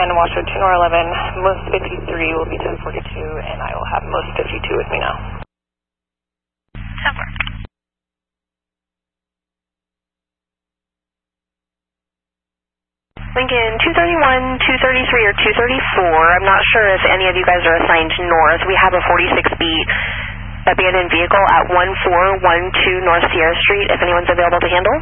and Washoe 2 nor 11, most 53 will be 1042, and I will have most 52 with me now. 10-4. Lincoln 231, 233, or 234. I'm not sure if any of you guys are assigned north. We have a 46B abandoned vehicle at 1412 North Sierra Street, if anyone's available to handle.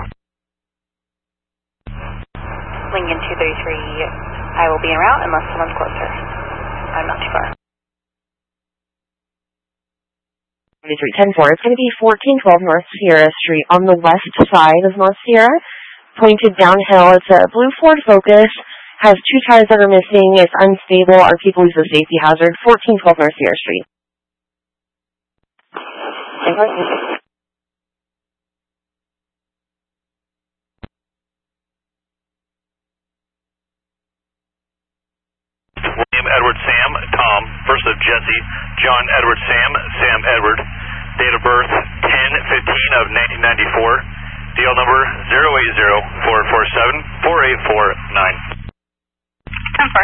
Lincoln 233, I will be en route unless someone's closer. I'm not too far. 10-4, it's going to be 1412 North Sierra Street on the west side of North Sierra, pointed downhill. It's a blue Ford Focus, has 2 tires that are missing, it's unstable, our people use a safety hazard, 1412 North Sierra Street. William Edward Sam, Tom, first of Jesse, John Edward Sam, Sam Edward, date of birth 10/15 of 1994, deal number 080-447-4849. 10-4.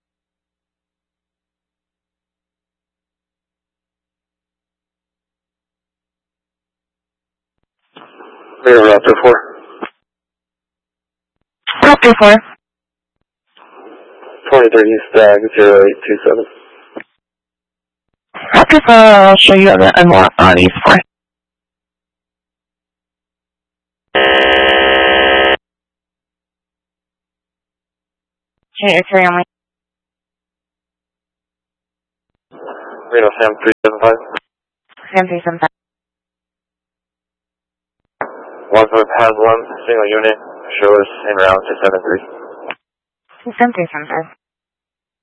Raptor 4. Raptor 4. 23 Stag 0827. Raptor 4, I'll show you on East 4. Carry on. Reno Sam 375. Sam 375. Wadsworth has 1 single unit. Show us en route to 73. Sam 375.